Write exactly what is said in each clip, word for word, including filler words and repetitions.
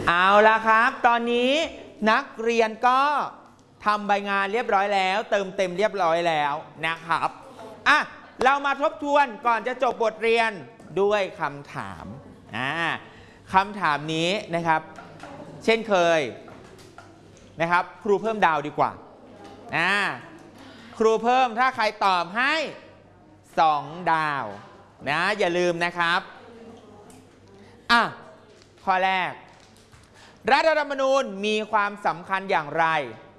เอาละครับตอนนี้นักเรียนก็ทำใบงานเรียบร้อยแล้วเติมเต็มเรียบร้อยแล้วนะครับอ่ะเรามาทบทวนก่อนจะจบบทเรียนด้วยคำถามอ่าคำถามนี้นะครับเช่นเคยนะครับครูเพิ่มดาวดีกว่าอ่าครูเพิ่มถ้าใครตอบให้สองดาวนะอย่าลืมนะครับอ่ะข้อแรกรัฐธรรมนูญมีความสำคัญอย่างไร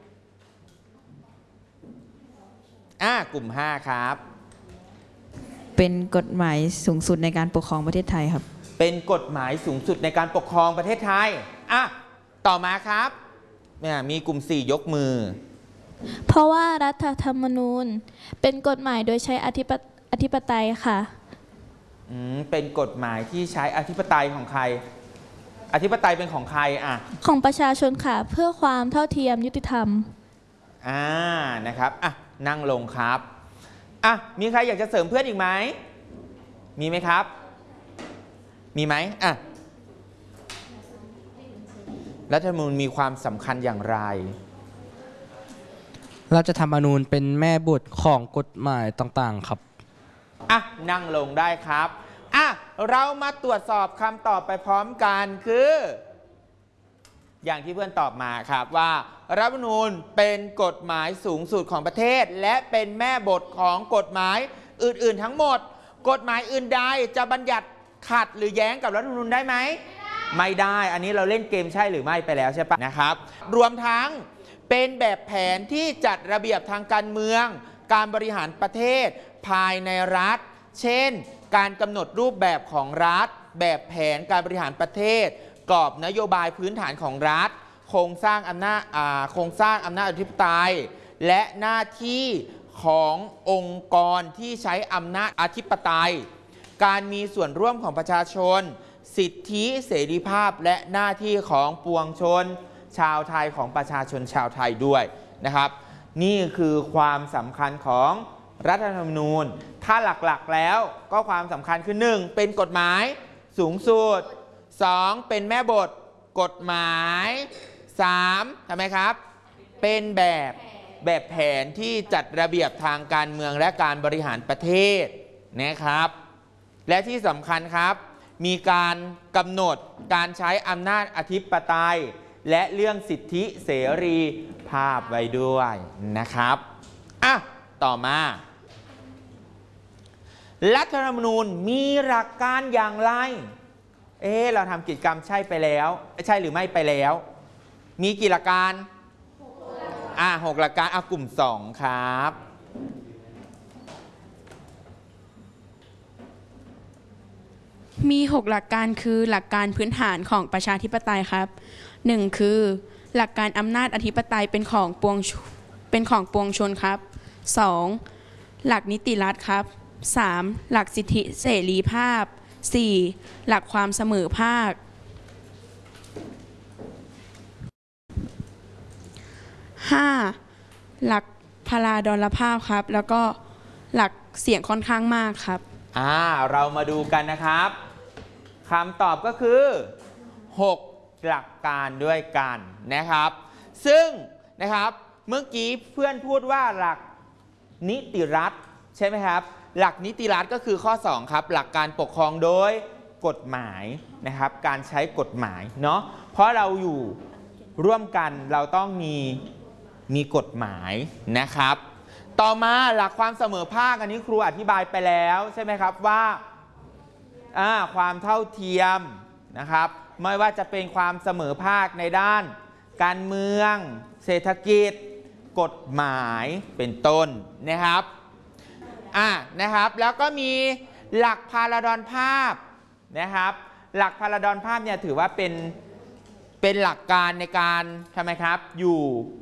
อ่ากลุ่มห้าครับเป็นกฎหมายสูงสุดในการปกครองประเทศไทยครับเป็นกฎหมายสูงสุดในการปกครองประเทศไทยอ่ะต่อมาครับเนี่ยมีกลุ่มสี่ยกมือเพราะว่ารัฐธรรมนูญเป็นกฎหมายโดยใช้อธิปอธิปไตยค่ะอืมเป็นกฎหมายที่ใช้อธิปไตยของใครอธิปไตยเป็นของใครอ่ะของประชาชนค่ะเพื่อความเท่าเทียมยุติธรรมอ่านะครับอ่ะนั่งลงครับอ่ะมีใครอยากจะเสริมเพื่อนอีกไหมมีไหมครับมีไหมอ่ะรัฐธรรมนูญมีความสำคัญอย่างไรรัฐธรรมนูญเป็นแม่บทของกฎหมายต่างๆครับอ่ะนั่งลงได้ครับอ่ะเรามาตรวจสอบคำตอบไปพร้อมกันคืออย่างที่เพื่อนตอบมาครับว่ารัฐธรรมนูญเป็นกฎหมายสูงสุดของประเทศและเป็นแม่บทของกฎหมายอื่นๆทั้งหมดกฎหมายอื่นใดจะบัญญัติขัดหรือแย้งกับรัฐธรรมนูญได้ไหมไม่ได้อันนี้เราเล่นเกมใช่หรือไม่ไปแล้วใช่ปะนะครับรวมทั้งเป็นแบบแผนที่จัดระเบียบทางการเมืองการบริหารประเทศภายในรัฐเช่นการกำหนดรูปแบบของรัฐแบบแผนการบริหารประเทศกรอบนโยบายพื้นฐานของรัฐโครงสร้างอำนาจโครงสร้างอำนาจอธิปไตยและหน้าที่ขององค์กรที่ใช้อำนาจอธิปไตยการมีส่วนร่วมของประชาชนสิทธิเสรีภาพและหน้าที่ของปวงชนชาวไทยของประชาชนชาวไทยด้วยนะครับนี่คือความสำคัญของรัฐธรรมนูญถ้าหลักๆแล้วก็ความสำคัญคือหนึ่งเป็นกฎหมายสูงสุดสองเป็นแม่บทกฎหมายสามทำไมครับเป็นแบบแบบแผนที่จัดระเบียบทางการเมืองและการบริหารประเทศนะครับและที่สำคัญครับมีการกำหนดการใช้อำนาจอธิปไตยและเรื่องสิทธิเสรีภาพไว้ด้วยนะครับอ่ะต่อมารัฐธรรมนูญมีหลักการอย่างไรเอ๊ะเราทำกิจกรรมใช่ไปแล้วใช่หรือไม่ไปแล้วมีกี่หลักการอ่ะหกหลักการอ่ะกลุ่มสองครับมีหกหลักการคือหลักการพื้นฐานของประชาธิปไตยครับหนึ่งคือหลักการอำนาจอธิปไตยเป็นของปวงเป็นของปวงชนครับสองหลักนิติรัฐครับสามหลักสิทธิเสรีภาพสี่หลักความเสมอภาคห้าหลักพลาดลภาพครับแล้วก็หลักเสียงค่อนข้างมากครับอ่าเรามาดูกันนะครับคำตอบก็คือหกหลักการด้วยกันนะครับซึ่งนะครับเมื่อกี้เพื่อนพูดว่าหลักนิติรัฐใช่ไหมครับหลักนิติรัฐก็คือข้อสองครับหลักการปกครองโดยกฎหมายนะครับการใช้กฎหมายเนาะเพราะเราอยู่ร่วมกันเราต้องมีมีกฎหมายนะครับต่อมาหลักความเสมอภาคอันนี้ครูอธิบายไปแล้วใช่ไหมครับว่าความเท่าเทียมนะครับไม่ว่าจะเป็นความเสมอภาคในด้านการเมืองเศรษฐกิจกฎหมายเป็นต้นนะครับอ่านะครับแล้วก็มีหลักพาราดอนภาพนะครับหลักพาราดอนภาพเนี่ยถือว่าเป็นเป็นหลักการในการทำไมครับอยู่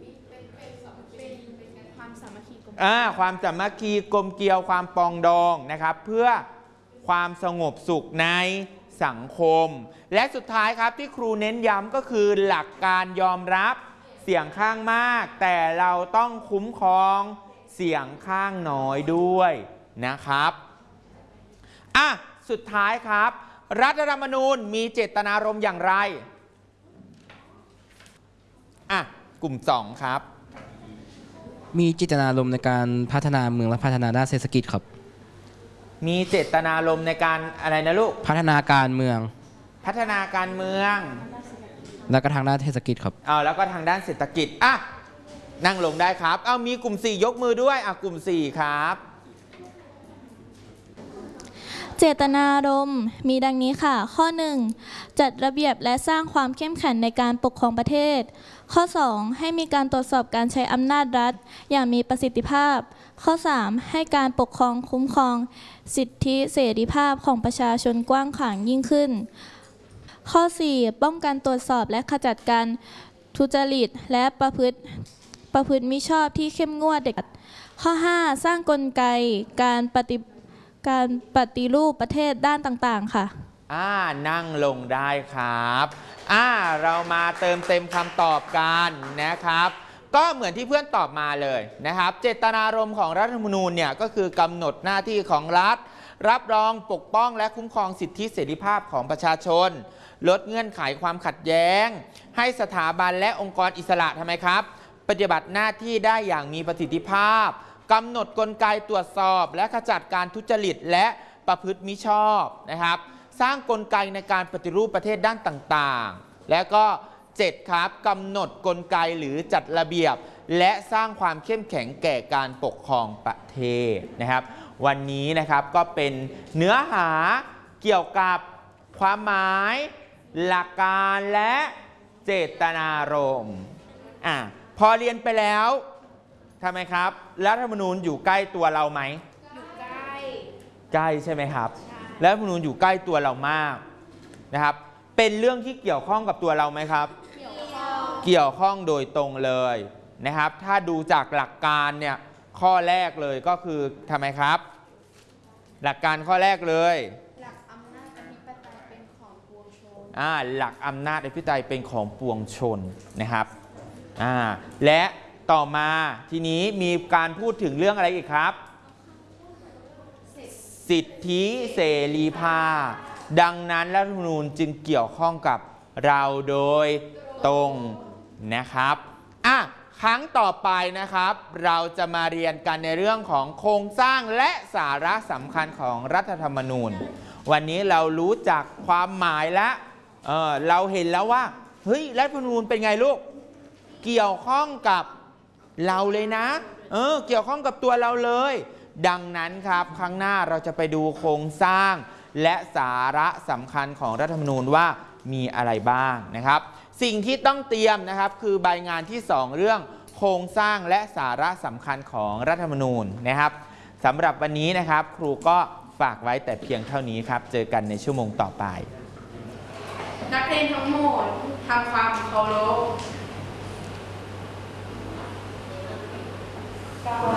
ความสามัคคีความสามัคคีกลมเกลียวความปองดองนะครับเพื่อความสงบสุขในสังคมและสุดท้ายครับที่ครูเน้นย้ำก็คือหลักการยอมรับเสียงข้างมากแต่เราต้องคุ้มครองเสียงข้างน้อยด้วยนะครับอ่ะสุดท้ายครับรัฐธรรมนูญมีเจตนารมณ์อย่างไรอ่ะกลุ่มสองครับมีเจตนารมณ์ในการพัฒนาเมืองและพัฒนาด้านเศรษฐกิจครับมีเจตนารมณ์ในการอะไรนะลูกพัฒนาการเมืองพัฒนาการเมืองและก็ทางด้านเศรษฐกิจครับเอาแล้วก็ทางด้านเศรษฐกิจอ่ะนั่งลงได้ครับเอามีกลุ่มสี่ยกมือด้วยอ่ะกลุ่มสี่ครับเจตนารมณ์มีดังนี้ค่ะ ข้อ หนึ่ง จัดระเบียบและสร้างความเข้มแข็งในการปกครองประเทศ ข้อ สอง ให้มีการตรวจสอบการใช้อำนาจรัฐอย่างมีประสิทธิภาพ ข้อ สาม ให้การปกครองคุ้มครองสิทธิเสรีภาพของประชาชนกว้างขวางยิ่งขึ้น ข้อ สี่ ป้องกันตรวจสอบและขจัดการทุจริตและประพฤติประพฤติมิชอบที่เข้มงวดเด็ดขาด ข้อ ห้า สร้างกลไกการปฏิการปฏิรูปประเทศด้านต่างๆค่ะอ่านั่งลงได้ครับอ่าเรามาเติมเต็มคำตอบกันนะครับ ก็เหมือนที่เพื่อนตอบมาเลยนะครับ เจตนารมณ์ของรัฐธรรมนูญเนี่ยก็คือกำหนดหน้าที่ของรัฐ รับรองปกป้องและคุ้มครองสิทธิเสรีภาพของประชาชน ลดเงื่อนไขความขัดแย้ง ให้สถาบันและองค์กรอิสระทำไมครับ ปฏิบัติหน้าที่ได้อย่างมีประสิทธิภาพกำหนดกลไกตรวจสอบและขจัดการทุจริตและประพฤติมิชอบนะครับสร้างกลไกในการปฏิรูปประเทศด้านต่างๆ และก็เจ็ดครับกำหนดกลไกหรือจัดระเบียบ และสร้างความเข้มแข็งแก่การปกครองประเทศนะครับวันนี้นะครับก็เป็นเนื้อหาเกี่ยวกับความหมายหลักการและเจตนารมณ์อ่ะพอเรียนไปแล้วทำไมครับรัฐธรรมนูญอยู่ใกล้ตัวเราไหมอยู่ใกล้ใกล้ใช่ไหมครับรัฐธรรมนูญอยู่ใกล้ตัวเรามากนะครับเป็นเรื่องที่เกี่ยวข้องกับตัวเราไหมครับเกี่ยวข้องเกี่ยวข้องโดยตรงเลยนะครับถ้าดูจากหลักการเนี่ยข้อแรกเลยก็คือทำไมครับหลักการข้อแรกเลยหลักอำนาจอธิปไตยเป็นของปวงชนอ่าหลักอำนาจอธิปไตยเป็นของปวงชนนะครับอ่าและต่อมาทีนี้มีการพูดถึงเรื่องอะไรอีกครับสิทธิเสรีภาพดังนั้นรัฐธรรมนูญจึงเกี่ยวข้องกับเราโดยตรงนะครับอ่ะครั้งต่อไปนะครับเราจะมาเรียนกันในเรื่องของโครงสร้างและสาระสำคัญของรัฐธรรมนูญวันนี้เรารู้จักความหมายแล้วเออเราเห็นแล้วว่าเฮ้ยรัฐธรรมนูญเป็นไงลูกเกี่ยวข้องกับเราเลยนะเออเกี่ยวข้องกับตัวเราเลยดังนั้นครับครั้งหน้าเราจะไปดูโครงสร้างและสาระสำคัญของรัฐธรรมนูญว่ามีอะไรบ้างนะครับสิ่งที่ต้องเตรียมนะครับคือใบงานที่สองเรื่องโครงสร้างและสาระสำคัญของรัฐธรรมนูญนะครับสำหรับวันนี้นะครับครูก็ฝากไว้แต่เพียงเท่านี้ครับเจอกันในชั่วโมงต่อไปนักเรียนทั้งหมดทำความเคารพ